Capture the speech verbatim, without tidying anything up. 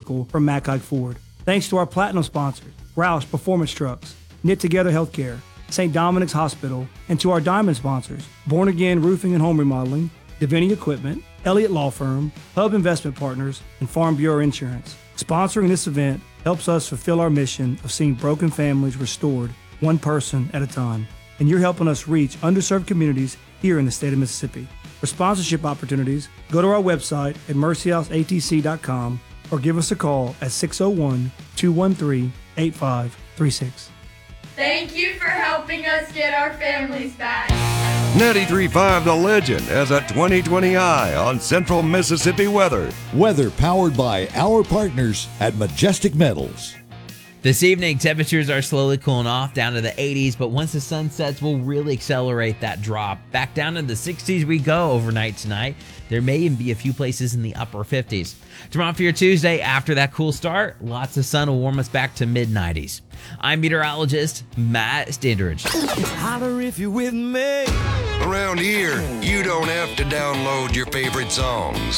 vehicle from Mackay Ford. Thanks to our platinum sponsors, Roush Performance Trucks, Knit Together Healthcare, Saint Dominic's Hospital, and to our diamond sponsors, Born Again Roofing and Home Remodeling, Deviney Equipment, Elliott Law Firm, Hub Investment Partners, and Farm Bureau Insurance. Sponsoring this event helps us fulfill our mission of seeing broken families restored one person at a time. And you're helping us reach underserved communities here in the state of Mississippi. For sponsorship opportunities, go to our website at mercy house a t c dot com or give us a call at six oh one, two one three, eight five three six. Thank you for helping us get our families back. ninety-three point five The Legend has a twenty twenty eye on central Mississippi weather. Weather powered by our partners at Majestic Metals. This evening, temperatures are slowly cooling off down to the eighties, but once the sun sets, we'll really accelerate that drop. Back down to the sixties we go overnight tonight. There may even be a few places in the upper fifties. Tomorrow for your Tuesday, after that cool start, lots of sun will warm us back to mid nineties. I'm meteorologist Matt Standridge. Holler if you're with me. Around here, you don't have to download your favorite songs.